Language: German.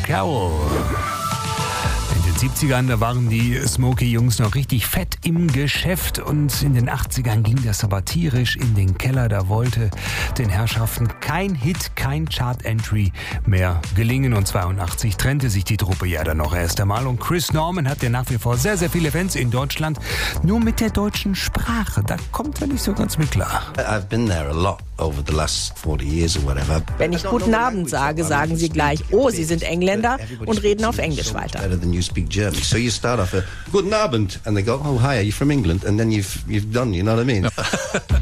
Carol. In den 70ern, da waren die Smokey-Jungs noch richtig fett im Geschäft und in den 80ern ging das aber tierisch in den Keller. Da wollte den Herrschaften kein Hit, kein Chart-Entry mehr gelingen und 82 trennte sich die Truppe ja dann noch erst einmal und Chris Norman hat ja nach wie vor sehr, sehr viele Fans in Deutschland. Nur mit der deutschen Sprache, da kommt er nicht so ganz mit klar. I've been there a lot over the last 40 years or whatever. Wenn ich Guten Abend sage, sagen sie gleich, oh, Sie sind Engländer und reden auf Englisch weiter. You speak German. So you start off Guten Abend and they go, oh hi, are you from England? And then you've done, you know what I mean?